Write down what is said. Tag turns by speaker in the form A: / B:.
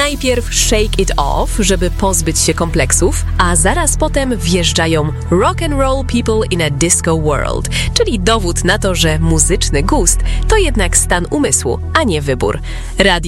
A: Najpierw shake it off, żeby pozbyć się kompleksów, a zaraz potem wjeżdżają rock and roll people in a disco world, czyli dowód na to, że muzyczny gust to jednak stan umysłu, a nie wybór. Radio